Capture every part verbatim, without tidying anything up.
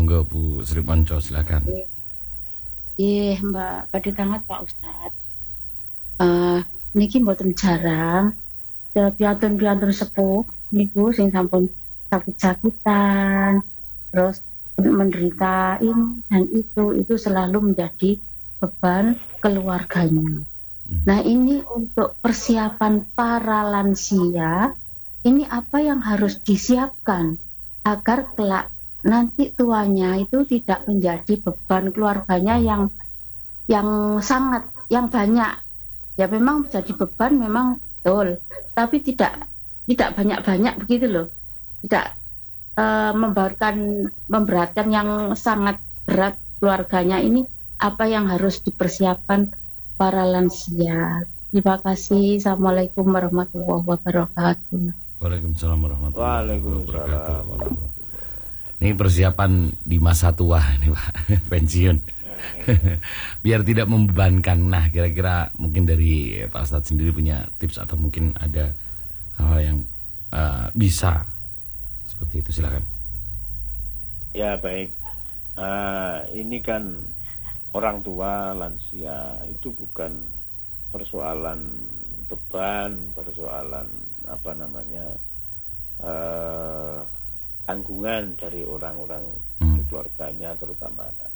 Monggo Bu Sri Ponco, silakan. Iya Mbak, badhe tangat Pak Ustad. Uh, niki mboten jarang piantun-piantun sepuh niku sing sampun sakit-sakitan, terus menderita ini dan itu itu selalu menjadi beban keluarganya. Hmm. Nah ini untuk persiapan para lansia, ini apa yang harus disiapkan agar kelak nanti tuanya itu tidak menjadi beban keluarganya yang yang sangat yang banyak. Ya memang menjadi beban memang betul, tapi tidak tidak banyak-banyak begitu loh. Tidak uh, memberatkan memberatkan yang sangat berat keluarganya. Ini apa yang harus dipersiapkan para lansia. Terima kasih. Assalamualaikum warahmatullahi wabarakatuh. Waalaikumsalam warahmatullahi wabarakatuh. Ini persiapan di masa tua nih Pak, pensiun. Biar tidak membebankan. Nah, kira-kira mungkin dari Pak Ustadz sendiri punya tips atau mungkin ada hal yang uh, bisa seperti itu, silakan. Ya baik, uh, ini kan orang tua lansia itu bukan persoalan beban, persoalan apa namanya uh, tanggungan dari orang-orang hmm. di keluarganya, terutama anaknya.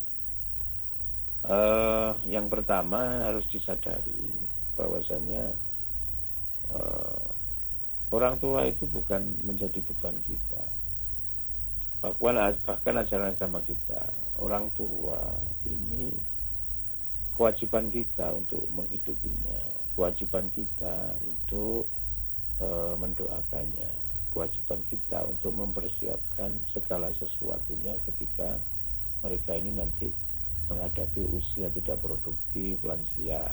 Uh, yang pertama harus disadari bahwasanya uh, orang tua itu bukan menjadi beban kita. Bahkan, bahkan ajaran agama kita, orang tua ini kewajiban kita untuk menghidupinya, kewajiban kita untuk uh, mendoakannya, kewajiban kita untuk mempersiapkan segala sesuatunya ketika mereka ini nanti menghadapi usia tidak produktif, lansia.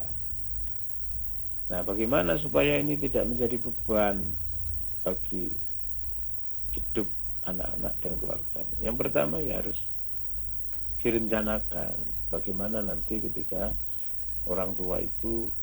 Nah, bagaimana supaya ini tidak menjadi beban bagi hidup anak-anak dan keluarganya? Yang pertama ya harus direncanakan bagaimana nanti ketika orang tua itu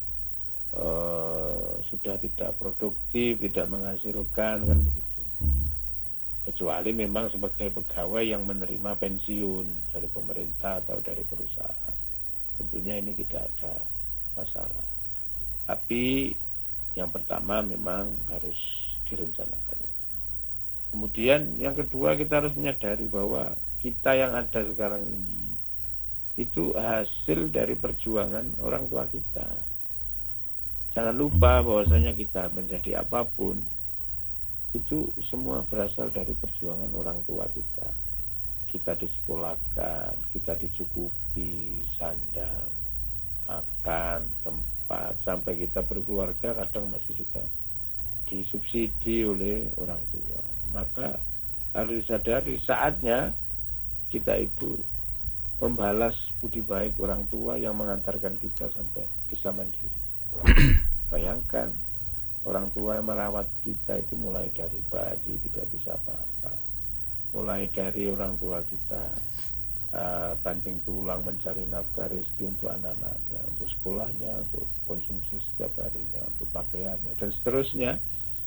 uh, sudah tidak produktif, tidak menghasilkan, kan begitu. Kecuali memang sebagai pegawai yang menerima pensiun dari pemerintah atau dari perusahaan, tentunya ini tidak ada masalah. Tapi yang pertama memang harus direncanakan itu. Kemudian yang kedua, kita harus menyadari bahwa kita yang ada sekarang ini itu hasil dari perjuangan orang tua kita. Jangan lupa bahwasanya kita menjadi apapun itu semua berasal dari perjuangan orang tua kita. Kita disekolahkan, kita dicukupi sandang, makan, tempat, sampai kita berkeluarga kadang masih juga disubsidi oleh orang tua. Maka harus disadari saatnya kita itu membalas budi baik orang tua yang mengantarkan kita sampai bisa mandiri. Bayangkan, orang tua yang merawat kita itu mulai dari bayi tidak bisa apa-apa, mulai dari orang tua kita uh, banting tulang mencari nafkah rezeki untuk anak-anaknya, untuk sekolahnya, untuk konsumsi setiap harinya, untuk pakaiannya dan seterusnya.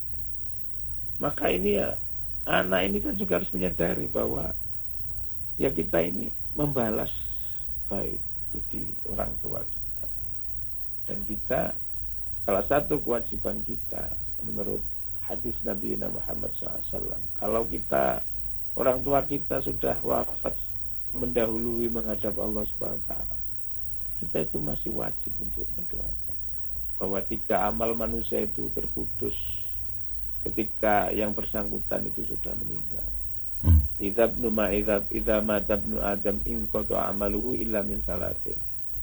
Maka ini ya, anak ini kan juga harus menyadari bahwa ya kita ini membalas baik budi orang tua kita, dan kita salah satu kewajiban kita menurut hadis Nabi Muhammad shallallahu alaihi wasallam, kalau kita orang tua kita sudah wafat mendahului menghadap Allah Subhanahu wa taala, kita itu masih wajib untuk mendoakan. Bahwa tiga amal manusia itu terputus ketika yang bersangkutan itu sudah meninggal. Idza ibnu ma idza idza mata ibnu adam in qata amaluhu illa min salatin.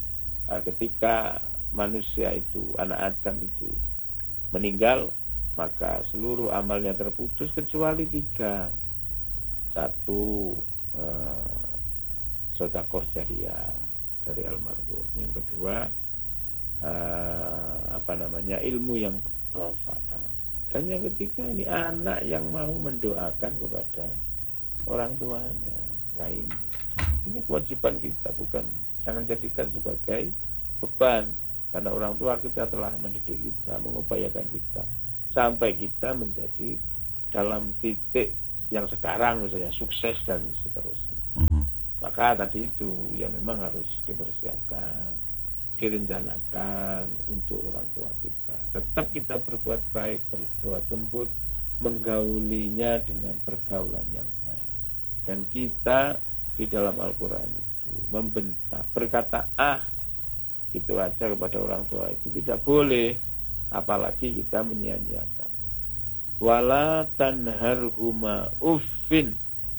Ketika manusia itu, anak Adam itu meninggal, maka seluruh amalnya terputus kecuali tiga. Satu, eh, sedekah jariah dari almarhum. Yang kedua, eh, apa namanya, ilmu yang bermanfaat. Dan yang ketiga, ini anak yang mau mendoakan kepada orang tuanya lain. Ini kewajiban kita, bukan, jangan jadikan sebagai beban. Karena orang tua kita telah mendidik kita, mengupayakan kita sampai kita menjadi dalam titik yang sekarang, misalnya sukses dan seterusnya. Maka tadi itu ya memang harus dipersiapkan, direncanakan untuk orang tua kita. Tetap kita berbuat baik, berbuat lembut, menggaulinya dengan pergaulan yang baik. Dan kita di dalam Al-Quran itu membentak, berkata ah gitu aja kepada orang tua itu tidak boleh, apalagi kita menyia-nyiakan. Wala tanharhuma uffin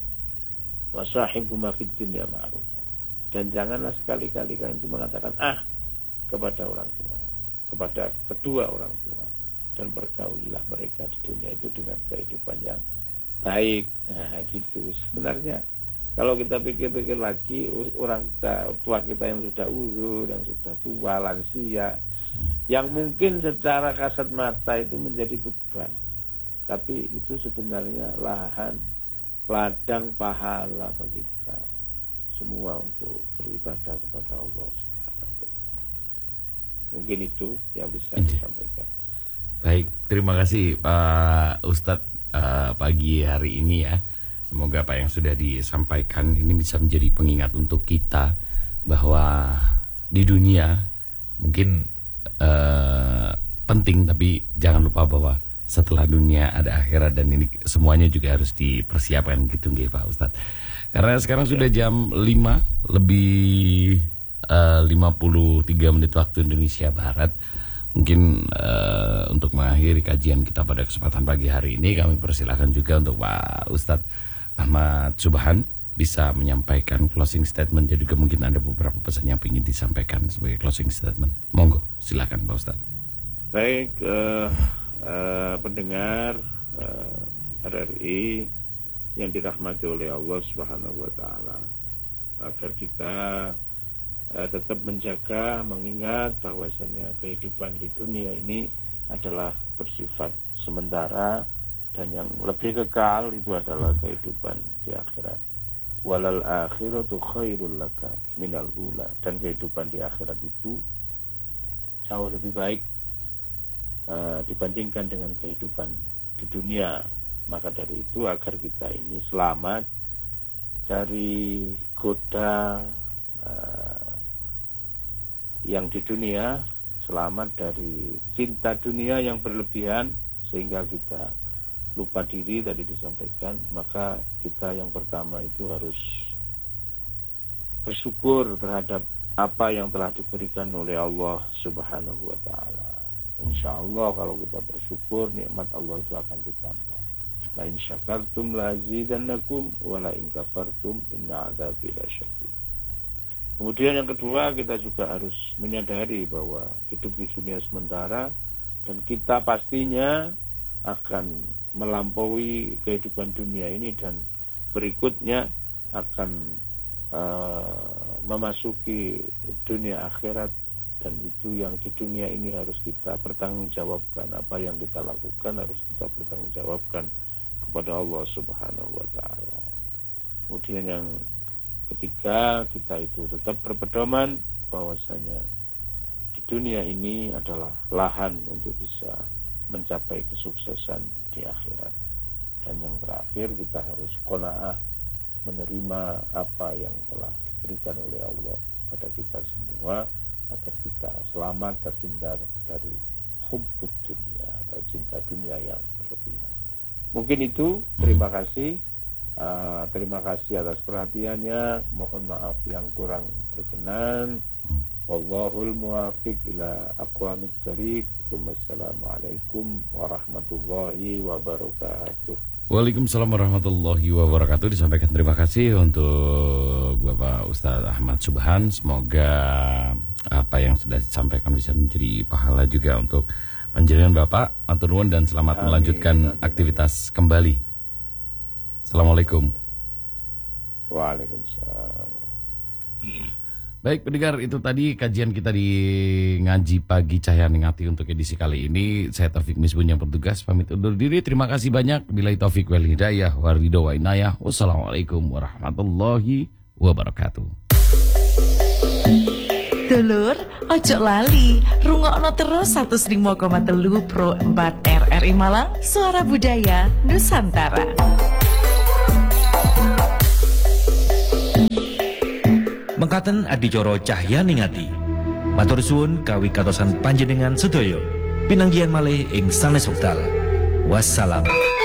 wa sahibhuma fid dunya ma'ruf. Dan janganlah sekali-kali kalian itu mengatakan ah kepada orang tua, kepada kedua orang tua, dan pergaulilah mereka di dunia itu dengan kehidupan yang baik. Nah gitu. Sebenarnya kalau kita pikir-pikir lagi, orang tua kita yang sudah uzur, yang sudah tua, lansia, yang mungkin secara kasat mata itu menjadi beban, tapi itu sebenarnya lahan, ladang pahala bagi kita semua untuk beribadah kepada Allah Subhanahu wa Ta'ala. Mungkin itu yang bisa disampaikan. Baik, terima kasih Pak Ustadz uh, pagi hari ini ya. Semoga apa yang sudah disampaikan ini bisa menjadi pengingat untuk kita bahwa di dunia mungkin uh, penting, tapi jangan lupa bahwa setelah dunia ada akhirat, dan ini semuanya juga harus dipersiapkan gitu nggih Pak Ustadz. Karena sekarang sudah jam lima lebih uh, lima puluh tiga menit waktu Indonesia Barat. Mungkin uh, untuk mengakhiri kajian kita pada kesempatan pagi hari ini, kami persilakan juga untuk Pak Ustadz Ahmad Subhan bisa menyampaikan closing statement. Jadi mungkin ada beberapa pesan yang ingin disampaikan sebagai closing statement. Monggo, silakan Pak Ustadz. Baik, uh, uh, pendengar uh, R R I yang dirahmati oleh Allah Subhanahu wa Ta'ala, agar kita uh, tetap menjaga, mengingat bahwasanya kehidupan di dunia ini adalah bersifat sementara, dan yang lebih kekal itu adalah kehidupan di akhirat. Walal akhiratu khairul laka minal ula. Dan kehidupan di akhirat itu jauh lebih baik uh, dibandingkan dengan kehidupan di dunia. Maka dari itu, agar kita ini selamat dari goda uh, yang di dunia, selamat dari cinta dunia yang berlebihan sehingga kita lupa diri tadi disampaikan, maka kita yang pertama itu harus bersyukur terhadap apa yang telah diberikan oleh Allah Subhanahu wa Ta'ala. Insya Allah kalau kita bersyukur, nikmat Allah itu akan ditambah. La in syakartum la azidannakum wa la in kafartum inna adzabi lasyadid. Kemudian yang kedua, kita juga harus menyadari bahwa hidup di dunia sementara, dan kita pastinya akan melampaui kehidupan dunia ini, dan berikutnya akan uh, memasuki dunia akhirat. Dan itu yang di dunia ini harus kita pertanggungjawabkan. Apa yang kita lakukan harus kita pertanggungjawabkan kepada Allah Subhanahu wa Ta'ala. Kemudian yang ketiga, kita itu tetap berpedoman bahwasanya di dunia ini adalah lahan untuk bisa mencapai kesuksesan di akhirat. Dan yang terakhir, kita harus qanaah, menerima apa yang telah diberikan oleh Allah kepada kita semua, agar kita selamat terhindar dari hubbud dunia atau cinta dunia yang berlebihan. Mungkin itu, terima kasih. Uh, terima kasih atas perhatiannya. Mohon maaf yang kurang berkenan. Wallahul muwafiq ila aqwamit thariq. Wassalamualaikum warahmatullahi wabarakatuh. Waalaikumsalam warahmatullahi wabarakatuh. Disampaikan terima kasih untuk Bapak Ustadz Ahmad Subhan. Semoga apa yang sudah disampaikan bisa menjadi pahala juga untuk panjenengan Bapak. Matur nuwun dan selamat amin, melanjutkan amin, aktivitas kembali. Assalamualaikum. Waalaikumsalam. Baik pendengar, itu tadi kajian kita di Ngaji Pagi Cahaya Ningati untuk edisi kali ini. Saya Taufik Misbun yang bertugas pamit undur diri. Terima kasih banyak. Billahi taufik wal hidayah wa ridho wa inayah. Wassalamualaikum warahmatullahi wabarakatuh. Dulur, ojo lali, rungokno terus seratus lima koma tiga Pro empat R R I Malang, Suara Budaya Nusantara. Mengkaten adicara Cahyani Ngati. Matur suwun kawigatosan panjenengan sedaya. Pinanggihan malih ing sanes wekdal. Wassalam.